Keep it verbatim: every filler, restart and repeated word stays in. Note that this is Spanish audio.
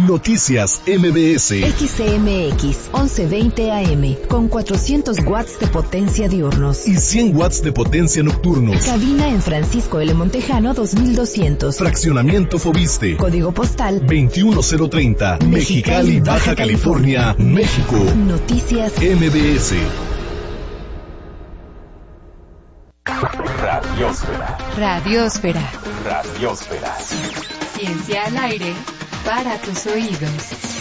Noticias M B S. X C M X once veinte A M con cuatrocientos watts de potencia diurnos y cien watts de potencia nocturnos. Cabina en Francisco L. Montejano dos mil doscientos. Fraccionamiento Fobiste. Código postal veintiuno cero treinta. Mexicali, Baja California, México. Noticias M B S. Radiósfera. Radiósfera. Radiósfera. Ciencia al aire para tus oídos.